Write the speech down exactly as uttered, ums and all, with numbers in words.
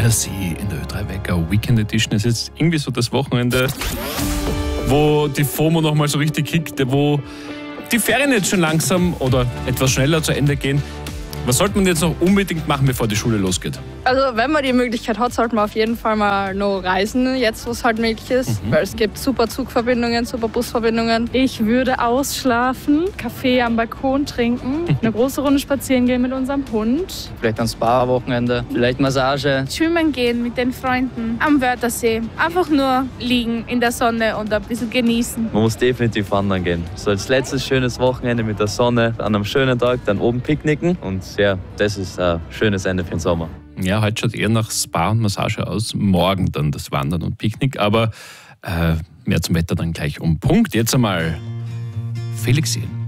Der See in der Ö drei Wegau Weekend Edition. Es ist jetzt irgendwie so das Wochenende, wo die FOMO nochmal so richtig kickt, wo die Ferien jetzt schon langsam oder etwas schneller zu Ende gehen. Was sollte man jetzt noch unbedingt machen, bevor die Schule losgeht? Also wenn man die Möglichkeit hat, sollte man auf jeden Fall mal noch reisen, jetzt wo es halt möglich ist. Mhm. Weil es gibt super Zugverbindungen, super Busverbindungen. Ich würde ausschlafen, Kaffee am Balkon trinken, eine große Runde spazieren gehen mit unserem Hund. Vielleicht ein Spa-Wochenende, vielleicht Massage. Schwimmen gehen mit den Freunden am Wörthersee. Einfach nur liegen in der Sonne und ein bisschen genießen. Man muss definitiv wandern gehen. So als letztes schönes Wochenende mit der Sonne, an einem schönen Tag dann oben picknicken. Und ja, das ist ein schönes Ende für den Sommer. Ja, heute schaut eher nach Spa und Massage aus. Morgen dann das Wandern und Picknick. Aber äh, mehr zum Wetter dann gleich um Punkt. Jetzt einmal Felix Jähn.